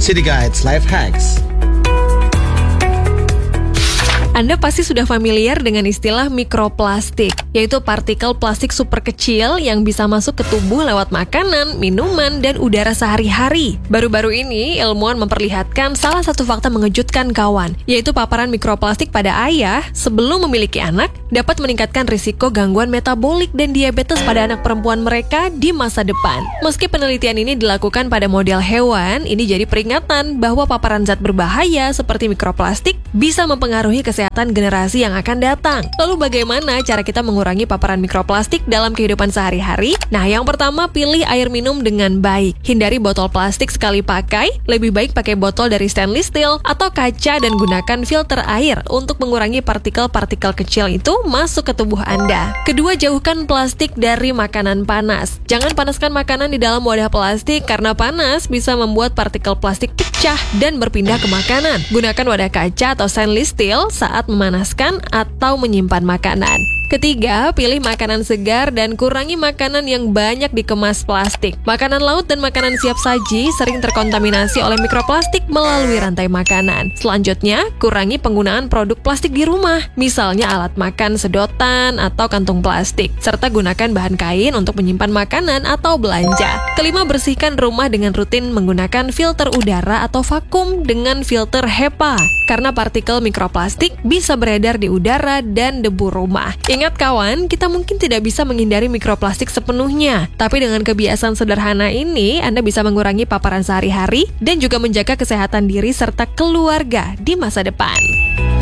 City Guides Life Hacks. Anda pasti sudah familiar dengan istilah mikroplastik, yaitu partikel plastik super kecil yang bisa masuk ke tubuh lewat makanan, minuman, dan udara sehari-hari. Baru-baru ini, ilmuwan memperlihatkan salah satu fakta mengejutkan kawan, yaitu paparan mikroplastik pada ayah sebelum memiliki anak dapat meningkatkan risiko gangguan metabolik dan diabetes pada anak perempuan mereka di masa depan. Meski penelitian ini dilakukan pada model hewan, ini jadi peringatan bahwa paparan zat berbahaya seperti mikroplastik bisa mempengaruhi kesehatan generasi yang akan datang. Lalu bagaimana cara kita mengurangi paparan mikroplastik dalam kehidupan sehari-hari? Nah, yang pertama, pilih air minum dengan baik. Hindari botol plastik sekali pakai, lebih baik pakai botol dari stainless steel atau kaca dan gunakan filter air untuk mengurangi partikel-partikel kecil itu masuk ke tubuh Anda. Kedua, jauhkan plastik dari makanan panas. Jangan panaskan makanan di dalam wadah plastik karena panas bisa membuat partikel plastik pecah dan berpindah ke makanan. Gunakan wadah kaca atau stainless steel saat memanaskan atau menyimpan makanan. Ketiga, pilih makanan segar dan kurangi makanan yang banyak dikemas plastik. Makanan laut dan makanan siap saji sering terkontaminasi oleh mikroplastik melalui rantai makanan. Selanjutnya, kurangi penggunaan produk plastik di rumah, misalnya alat makan sedotan atau kantung plastik, serta gunakan bahan kain untuk menyimpan makanan atau belanja. Kelima, bersihkan rumah dengan rutin menggunakan filter udara atau vakum dengan filter HEPA, karena partikel mikroplastik bisa beredar di udara dan debu rumah. Ingat kawan, kita mungkin tidak bisa menghindari mikroplastik sepenuhnya, tapi dengan kebiasaan sederhana ini, Anda bisa mengurangi paparan sehari-hari dan juga menjaga kesehatan diri serta keluarga di masa depan.